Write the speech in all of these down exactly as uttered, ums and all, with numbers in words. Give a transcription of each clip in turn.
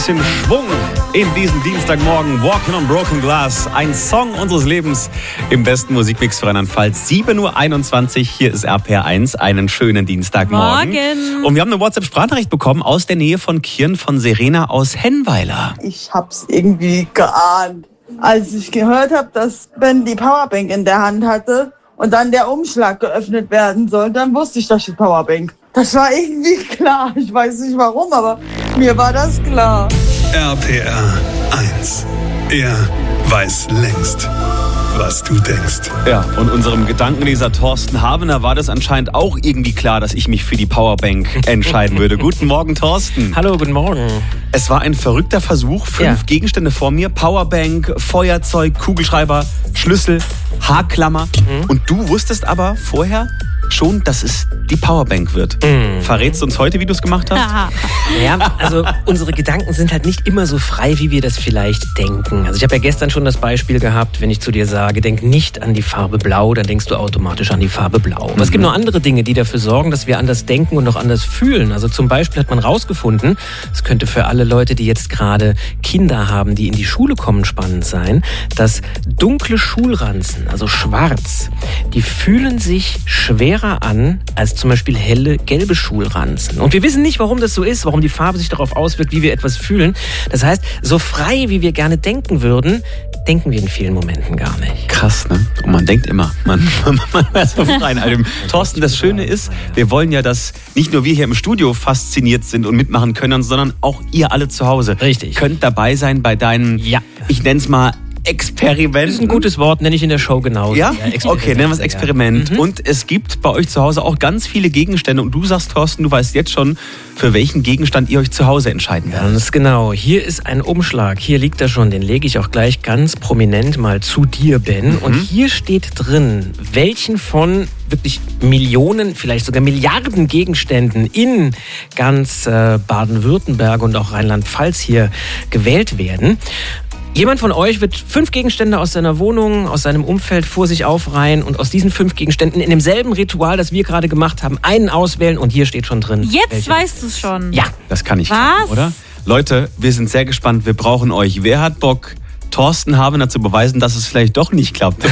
Bisschen Schwung in diesem Dienstagmorgen. Walking on Broken Glass. Ein Song unseres Lebens im besten Musikmix für Rheinland-Pfalz. sieben Uhr einundzwanzig. Hier ist R P R eins. Einen schönen Dienstagmorgen. Morgen. Und wir haben eine WhatsApp-Sprachnachricht bekommen aus der Nähe von Kirn von Serena aus Hennweiler. Ich hab's irgendwie geahnt. Als ich gehört habe, dass Ben die Powerbank in der Hand hatte und dann der Umschlag geöffnet werden soll, dann wusste ich, das ist die Powerbank. Das war irgendwie klar. Ich weiß nicht warum, aber mir war das klar. R P R eins. Er weiß längst, was du denkst. Ja, und unserem Gedankenleser Thorsten Havener war das anscheinend auch irgendwie klar, dass ich mich für die Powerbank entscheiden würde. Guten Morgen, Thorsten. Hallo, guten Morgen. Es war ein verrückter Versuch. Fünf Ja. Gegenstände vor mir. Powerbank, Feuerzeug, Kugelschreiber, Schlüssel, Haarklammer. Mhm. Und du wusstest aber vorher schon, dass es die Powerbank wird. Mhm. Verrätst du uns heute, wie du es gemacht hast? Ja, also unsere Gedanken sind halt nicht immer so frei, wie wir das vielleicht denken. Also ich habe ja gestern schon das Beispiel gehabt, wenn ich zu dir sage, denk nicht an die Farbe Blau, dann denkst du automatisch an die Farbe Blau. Mhm. Aber es gibt noch andere Dinge, die dafür sorgen, dass wir anders denken und auch anders fühlen. Also zum Beispiel hat man rausgefunden, es könnte für alle Leute, die jetzt gerade Kinder haben, die in die Schule kommen, spannend sein, dass dunkle Schulranzen, also schwarz, die fühlen sich schwerer an als zum Beispiel helle gelbe Schulranzen. Und wir wissen nicht, warum das so ist, warum die Farbe sich darauf auswirkt, wie wir etwas fühlen. Das heißt, so frei, wie wir gerne denken würden, denken wir in vielen Momenten gar nicht. Krass, ne? Und man denkt immer, man, man, man wäre so frei in allem. Thorsten, das Schöne ist, wir wollen ja, dass nicht nur wir hier im Studio fasziniert sind und mitmachen können, sondern auch ihr alle zu Hause. Richtig. Könnt dabei sein bei deinen, Ja. ich nenne es mal, Experiment. Das ist ein gutes Wort, nenne ich in der Show genauso. Ja? ja Okay, nennen wir es Experiment. Ja. Mhm. Und es gibt bei euch zu Hause auch ganz viele Gegenstände. Und du sagst, Thorsten, du weißt jetzt schon, für welchen Gegenstand ihr euch zu Hause entscheiden werdet. Ganz genau. Hier ist ein Umschlag. Hier liegt er schon. Den lege ich auch gleich ganz prominent mal zu dir, Ben. Mhm. Und hier steht drin, welchen von wirklich Millionen, vielleicht sogar Milliarden Gegenständen in ganz äh, Baden-Württemberg und auch Rheinland-Pfalz hier gewählt werden. Jemand von euch wird fünf Gegenstände aus seiner Wohnung, aus seinem Umfeld vor sich aufreihen und aus diesen fünf Gegenständen in demselben Ritual, das wir gerade gemacht haben, einen auswählen und hier steht schon drin. Jetzt welche. weißt du es schon. Ja. Das kann ich Was? klappen, oder? Leute, wir sind sehr gespannt. Wir brauchen euch. Wer hat Bock, Thorsten Havener zu beweisen, dass es vielleicht doch nicht klappt?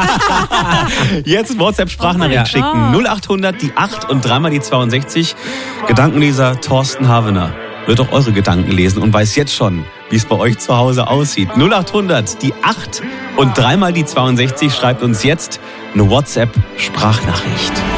Jetzt WhatsApp-Sprachnachricht Oh schicken. null acht hundert, die acht und dreimal die zweiundsechzig. Gedankenleser Thorsten Havener wird auch eure Gedanken lesen und weiß jetzt schon, wie es bei euch zu Hause aussieht. null acht hundert, die acht und dreimal die zweiundsechzig. Schreibt uns jetzt eine WhatsApp-Sprachnachricht.